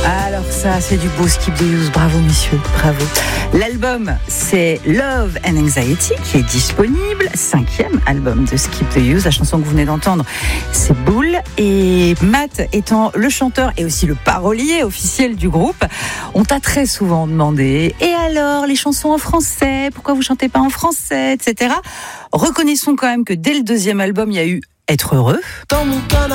Alors ça, c'est du beau Skip the Use. Bravo, messieurs, bravo. L'album, c'est Love and Anxiety, qui est disponible. 5e album de Skip the Use. La chanson que vous venez d'entendre, c'est Bull. Et Matt, étant le chanteur et aussi le parolier officiel du groupe, on t'a très souvent demandé, et alors, les chansons en français, pourquoi vous chantez pas en français, etc. Reconnaissons quand même que dès le 2e album, il y a eu Être heureux.